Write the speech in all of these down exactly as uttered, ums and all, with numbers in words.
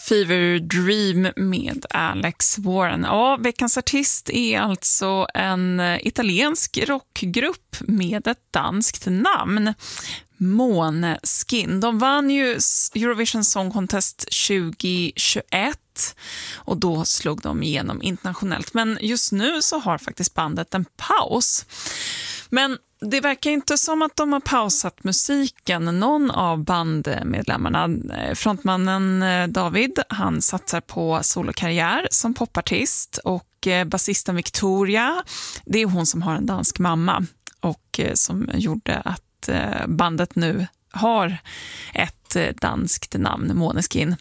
Fever Dream med Alex Warren. Ja, veckans artist är alltså en italiensk rockgrupp med ett danskt namn. Måneskin. De vann ju Eurovision Song Contest tjugohundratjugoett och då slog de igenom internationellt. Men just nu så har faktiskt bandet en paus. Men det verkar inte som att de har pausat musiken. Någon av bandmedlemmarna, frontmannen David, han satsar på solokarriär som popartist, och basisten Victoria, det är hon som har en dansk mamma och som gjorde att bandet nu har ett danskt namn, Måneskin.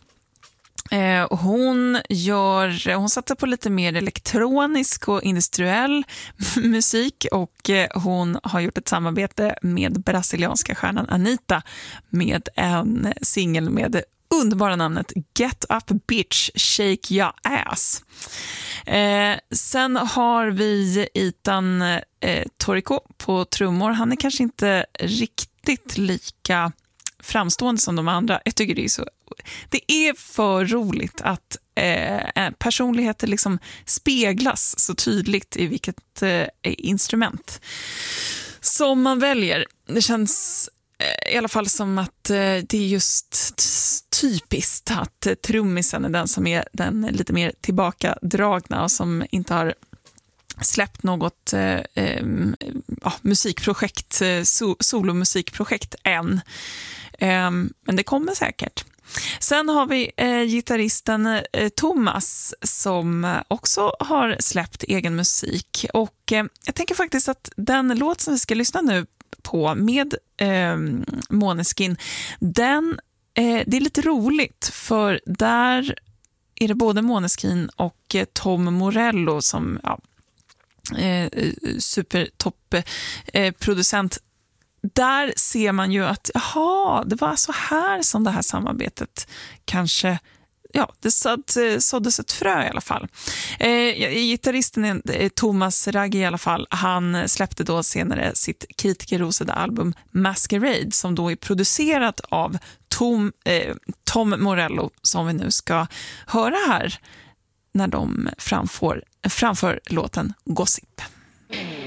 Hon, gör, hon satsar på lite mer elektronisk och industriell musik, och hon har gjort ett samarbete med brasilianska stjärnan Anitta med en singel med det underbara namnet Get Up Bitch, Shake Your Ass. Eh, sen har vi Ethan eh, Torrico på trummor. Han är kanske inte riktigt lika framstående som de andra. Jag tycker det är så, det är för roligt att eh, personligheter liksom speglas så tydligt i vilket eh, instrument som man väljer. Det känns i alla fall som att det är just typiskt att trummisen är den som är den lite mer tillbakadragna och som inte har släppt något eh, eh, musikprojekt, so- solomusikprojekt än. Eh, men det kommer säkert. Sen har vi eh, gitarristen eh, Thomas som också har släppt egen musik, och eh, jag tänker faktiskt att den låt som vi ska lyssna nu på med eh, Måneskin, den, eh, det är lite roligt för där är det både Måneskin och eh, Tom Morello som ja, eh, supertopp eh, producent. Där ser man ju att jaha, det var så här som det här samarbetet kanske, ja, det såd, såddes ett frö i alla fall. Eh, gitarristen eh, Thomas Raggi i alla fall, han släppte då senare sitt kritikerrosade album Masquerade, som då är producerat av Tom, eh, Tom Morello, som vi nu ska höra här när de framför, framför låten Gossip.